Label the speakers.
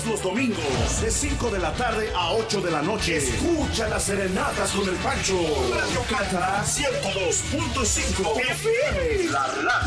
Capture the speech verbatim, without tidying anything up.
Speaker 1: Todos los domingos, de cinco de la tarde a ocho de la noche. Escucha las serenatas con el Pancho. Radio Cata ciento dos punto cinco F M. La radio.